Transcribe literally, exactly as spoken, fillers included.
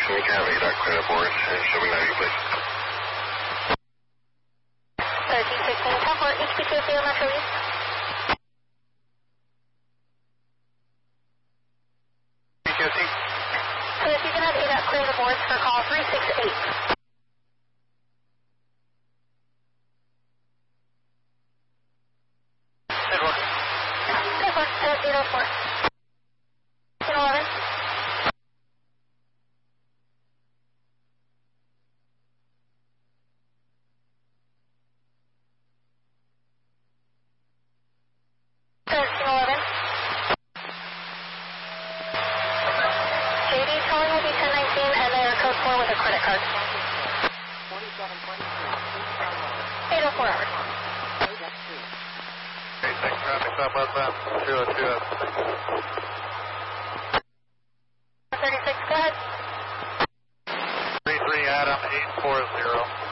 Houston, you can have A D O C clear the board and show me ninety, please. thirteen sixteen, ten four, H P two zero, Metro East. P Q C. So if you can have A D O C clear the boards for call three six eight. Network. Network, uh, eight oh four. eleven. thirteen eleven. J D calling will be ten nineteen and they're code four with a credit card. eight oh four hours. Okay, thanks, traffic, stop westbound, two oh two. thirty-six, go ahead. three three Adam, eight four zero.